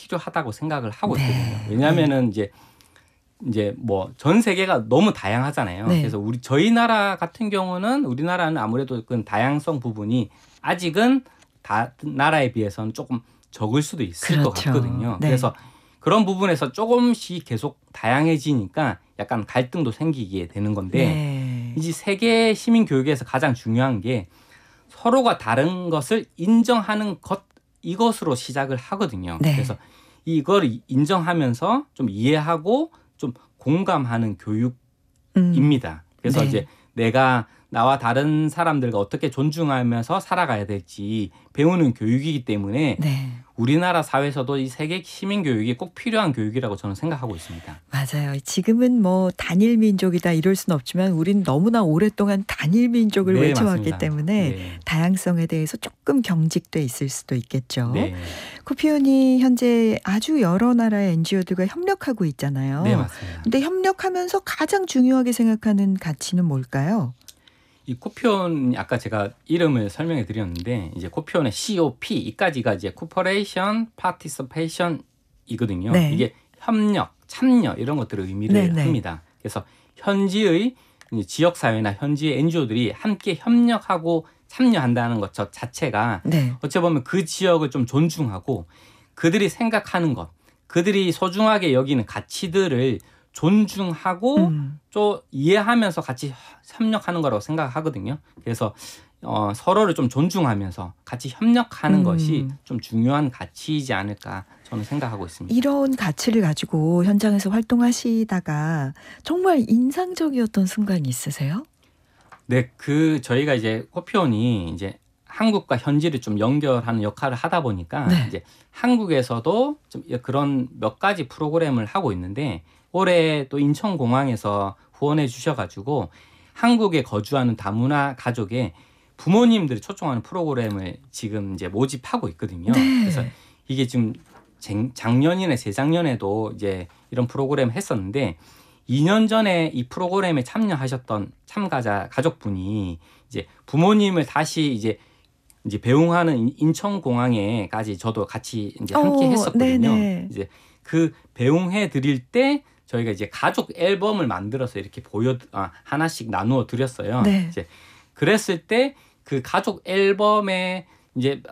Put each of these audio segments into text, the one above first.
필요하다고 생각을 하고 네. 있거든요. 왜냐하면은 이제 뭐 전 세계가 너무 다양하잖아요. 네. 그래서 저희 나라 같은 경우는 우리나라는 아무래도 그 다양성 부분이 아직은 다 나라에 비해서는 조금 적을 수도 있을 것 그렇죠. 같거든요. 네. 그래서 그런 부분에서 조금씩 계속 다양해지니까 약간 갈등도 생기게 되는 건데 네. 이제 세계 시민 교육에서 가장 중요한 게 서로가 다른 것을 인정하는 것 이것으로 시작을 하거든요. 네. 그래서 이걸 인정하면서 좀 이해하고 좀 공감하는 교육입니다. 그래서 네. 이제 내가 나와 다른 사람들과 어떻게 존중하면서 살아가야 될지 배우는 교육이기 때문에 네. 우리나라 사회에서도 이 세계 시민 교육이 꼭 필요한 교육이라고 저는 생각하고 있습니다. 맞아요. 지금은 뭐 단일 민족이다 이럴 수는 없지만 우린 너무나 오랫동안 단일 민족을 네, 외쳐왔기 맞습니다. 때문에 네. 다양성에 대해서 조금 경직돼 있을 수도 있겠죠. 네. 코피온이 현재 아주 여러 나라의 NGO들과 협력하고 있잖아요. 네, 맞습니다. 근데 협력하면서 가장 중요하게 생각하는 가치는 뭘까요? 이 코피온 아까 제가 이름을 설명해 드렸는데 이제 코피온의 COP 이까지가 이제 Cooperation, Participation이거든요. 네. 이게 협력, 참여 이런 것들을 의미를 네. 합니다. 그래서 현지의 지역 사회나 현지의 NGO들이 함께 협력하고 참여한다는 것 자체가 네. 어찌 보면 그 지역을 좀 존중하고 그들이 생각하는 것, 그들이 소중하게 여기는 가치들을 존중하고 또 이해하면서 같이 협력하는 거라고 생각하거든요. 그래서 서로를 좀 존중하면서 같이 협력하는 것이 좀 중요한 가치이지 않을까 저는 생각하고 있습니다. 이런 가치를 가지고 현장에서 활동하시다가 정말 인상적이었던 순간이 있으세요? 네, 저희가 이제 코피온이 이제 한국과 현지를 좀 연결하는 역할을 하다 보니까 네. 이제 한국에서도 좀 그런 몇 가지 프로그램을 하고 있는데 올해 또 인천공항에서 후원해 주셔가지고 한국에 거주하는 다문화 가족의 부모님들을 초청하는 프로그램을 지금 이제 모집하고 있거든요. 네. 그래서 이게 지금 작년이나 재작년에도 이제 이런 프로그램을 했었는데 2년 전에 이 프로그램에 참여하셨던 참가자 가족분이 이제 부모님을 다시 이제 배웅하는 인천공항에까지 저도 같이 이제 함께 했었거든요. 네네. 이제 그 배웅해 드릴 때 저희가 이제 가족 앨범을 만들어서 이렇게 하나씩 나누어 드렸어요. 네. 이제 그랬을 때 그 가족 앨범에 이제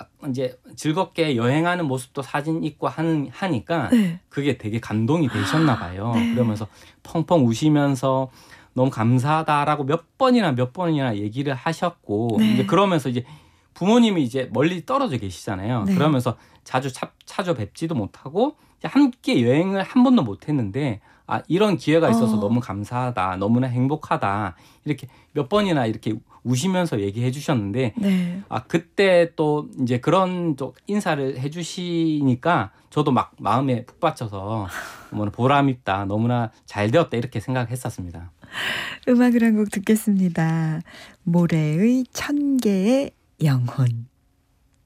즐겁게 여행하는 모습도 사진 있고 하니까 네. 그게 되게 감동이 되셨나 봐요. 네. 그러면서 펑펑 우시면서 너무 감사하다라고 몇 번이나 얘기를 하셨고 네. 이제 그러면서 이제 부모님이 이제 멀리 떨어져 계시잖아요. 네. 그러면서 자주 찾아뵙지도 못하고 함께 여행을 한 번도 못 했는데 이런 기회가 있어서 너무 감사하다. 너무나 행복하다. 이렇게 몇 번이나 이렇게 우시면서 얘기해 주셨는데 네. 그때 또 이제 그런 또 인사를 해 주시니까 저도 막 마음에 푹 받쳐서 보람있다. 너무나 잘 되었다. 이렇게 생각했었습니다. 음악을 한 곡 듣겠습니다. 모래의 1000개의 영혼.